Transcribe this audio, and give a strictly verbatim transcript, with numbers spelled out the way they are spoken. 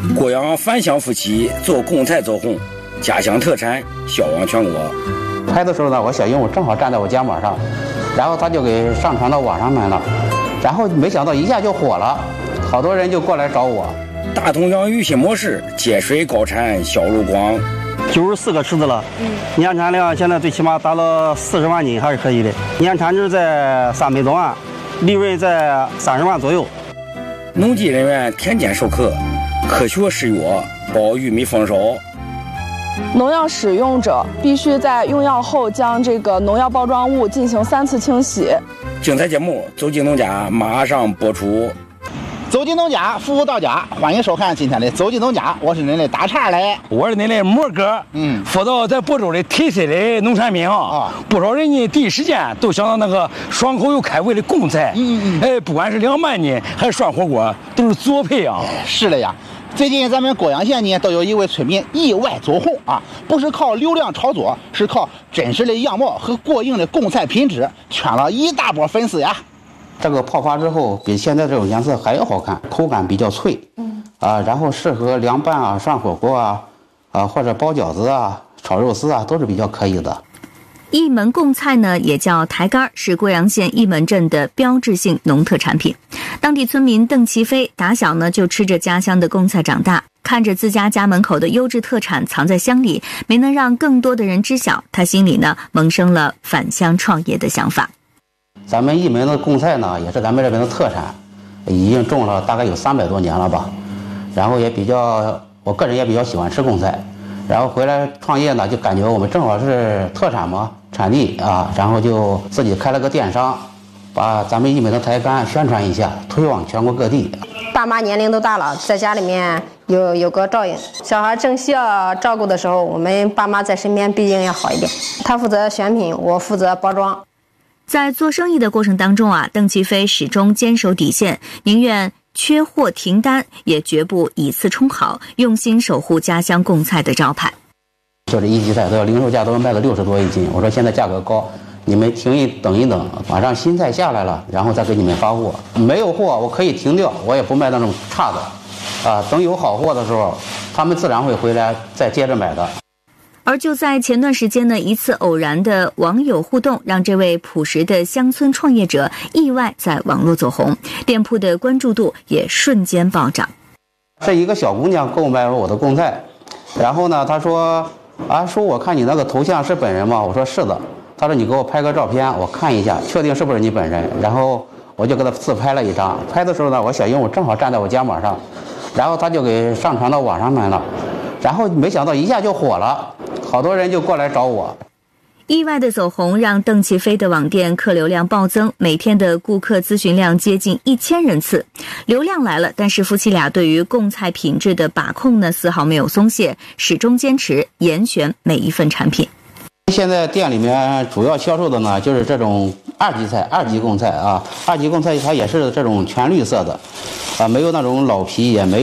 郭阳返乡夫妻做贡菜走红，家乡特产销往全国。 拍的时候呢，我小鹦鹉正好站在我肩膀上，然后他就给上传到网上面了，然后没想到一下就火了，好多人就过来找我。 大同养鱼新模式，节水高产销路广。 九十四个池子了，嗯，年产量现在最起码达到四十万斤还是可以的，年产值在三百多万，利润在三十万左右。 农技人员天天授课，科学施药，保玉米丰收。 农药使用者必须在用药后将这个农药包装物进行三次清洗。 精彩节目《走进农家》马上播出。 走进农家，服务到家，欢迎收看今天的走进农家，我是您的大叉嘞， 我是您的摩哥，嗯，辅导在播州的特色的农产品啊，啊，不少人呢第一时间都想到那个爽口又开胃的贡菜，嗯嗯，哎，不管是凉拌呢还是涮火锅，都是佐配啊。 是的呀，最近咱们郭阳县呢都有一位村民意外走红啊，不是靠流量炒作，是靠真实的样貌和过硬的贡菜品质，圈了一大波粉丝呀。 这个泡发之后比现在这种颜色还要好看，口感比较脆，嗯啊，然后适合凉拌啊、涮火锅啊，啊或者包饺子啊、炒肉丝啊，都是比较可以的。 一门贡菜呢，也叫台杆，是贵阳县一门镇的标志性农特产品。当地村民邓其飞打小呢就吃着家乡的贡菜长大，看着自家家门口的优质特产藏在乡里，没能让更多的人知晓，他心里呢萌生了返乡创业的想法。 咱们一门的贡菜呢，也是咱们这边的特产，已经种了大概有三百多年了吧。然后也比较，我个人也比较喜欢吃贡菜。然后回来创业呢，就感觉我们正好是特产嘛，产地啊，然后就自己开了个电商，把咱们一门的台杆宣传一下，推往全国各地。 爸妈年龄都大了，在家里面有有个照应，小孩正需要照顾的时候，我们爸妈在身边毕竟要好一点。他负责选品，我负责包装。 在做生意的过程当中啊，邓其飞始终坚守底线，宁愿缺货停单，也绝不以次充好，用心守护家乡贡菜的招牌。 就是一级菜都要零售价都要卖到六十多一斤，我说现在价格高，你们停一等一等，马上新菜下来了，然后再给你们发货。没有货我可以停掉，我也不卖那种差的，啊，等有好货的时候，他们自然会回来再接着买的。 而就在前段时间呢，一次偶然的网友互动，让这位朴实的乡村创业者意外在网络走红，店铺的关注度也瞬间暴涨。 是一个小姑娘购买了我的贡菜，然后呢，她说啊，说我看你那个头像是本人吗？我说是的。她说你给我拍个照片，我看一下，确定是不是你本人。然后我就给她自拍了一张，拍的时候呢，我小鹦鹉正好站在我肩膀上，然后她就给上传到网上面了，然后没想到一下就火了。好多人就过来找我。 意外的走红让邓其飞的网店客流量暴增，每天的顾客咨询量接近一千人次。流量来了，但是夫妻俩对于贡菜品质的把控呢，丝毫没有松懈，始终坚持严选每一份产品。 现在店里面主要销售的呢，就是这种二级菜、二级贡菜啊。二级贡菜它也是这种全绿色的，啊，没有那种老皮，也没有